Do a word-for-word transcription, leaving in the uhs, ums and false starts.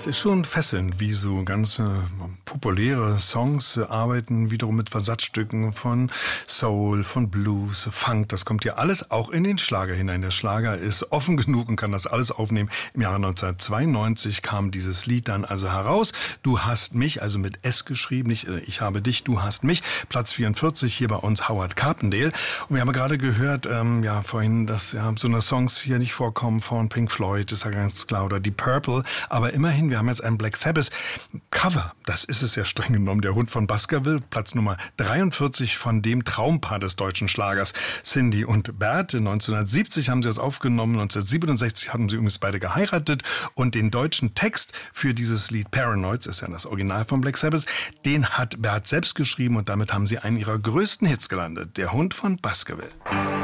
Es ist schon fesselnd, wie so ganz äh, populäre Songs äh, arbeiten, wiederum mit Versatzstücken von Soul, von Blues, Funk. Das kommt ja alles auch in den Schlager hinein. Der Schlager ist offen genug und kann das alles aufnehmen. Im Jahre neunzehnhundertzweiundneunzig kam dieses Lied dann also heraus. Du hast mich, also mit S geschrieben, nicht äh, ich habe dich, du hast mich. Platz vierundvierzig hier bei uns Howard Carpendale. Und wir haben gerade gehört, ähm, ja vorhin, dass ja, so eine Songs hier nicht vorkommen von Pink Floyd, ist ja ganz klar, oder Deep Purple. Aber immerhin, wir haben jetzt ein Black Sabbath Cover. Das ist es ja streng genommen. Der Hund von Baskerville, Platz Nummer dreiundvierzig von dem Traumpaar des deutschen Schlagers, Cindy und Bert. neunzehnhundertsiebzig haben sie das aufgenommen, neunzehnhundertsiebenundsechzig haben sie übrigens beide geheiratet. Und den deutschen Text für dieses Lied Paranoids, ist ja das Original von Black Sabbath, den hat Bert selbst geschrieben und damit haben sie einen ihrer größten Hits gelandet. Der Hund von Baskerville.